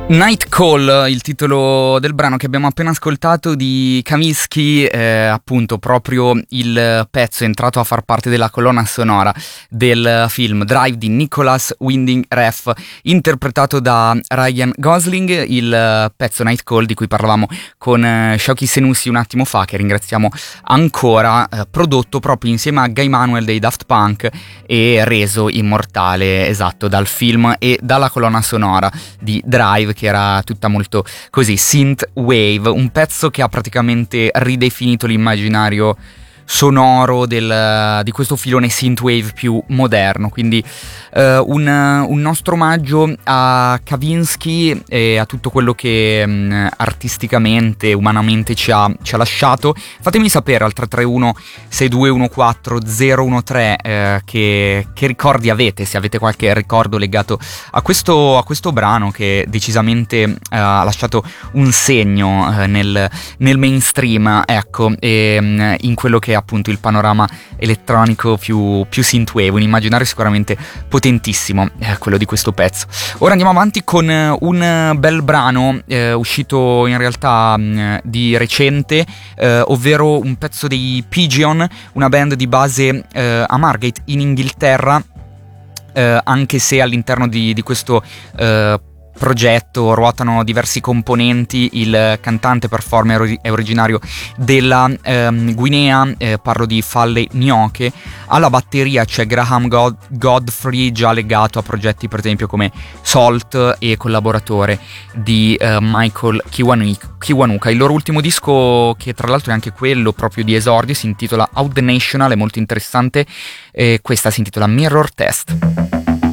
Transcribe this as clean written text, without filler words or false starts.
Night Call, il titolo del brano che abbiamo appena ascoltato di Kavinsky, appunto proprio il pezzo è entrato a far parte della colonna sonora del film Drive di Nicholas Winding Refn, interpretato da Ryan Gosling, il pezzo Night Call di cui parlavamo con Shoki Senussi un attimo fa, che ringraziamo ancora, prodotto proprio insieme a Guy Manuel dei Daft Punk e reso immortale, esatto, dal film e dalla colonna sonora di Drive, che era tutta molto così synth wave, un pezzo che ha praticamente ridefinito l'immaginario sonoro di questo filone synthwave più moderno, quindi un nostro omaggio a Kavinsky e a tutto quello che artisticamente, umanamente ci ha lasciato. Fatemi sapere al 331 6214 013 che ricordi avete, se avete qualche ricordo legato a questo brano che decisamente ha lasciato un segno nel mainstream, ecco, e in quello che è appunto il panorama elettronico più synthwave, un immaginario sicuramente potentissimo, quello di questo pezzo. Ora andiamo avanti con un bel brano uscito in realtà di recente, ovvero un pezzo dei Pigeon, una band di base a Margate in Inghilterra, anche se all'interno di questo progetto ruotano diversi componenti. Il cantante performer è originario della Guinea, parlo di Falle Nyoke. Alla batteria c'è Graham Godfrey, già legato a progetti per esempio come Salt e collaboratore di Michael Kiwanuka. Il loro ultimo disco, che tra l'altro è anche quello proprio di esordio, si intitola Out the National, è molto interessante, e questa si intitola Mirror Test.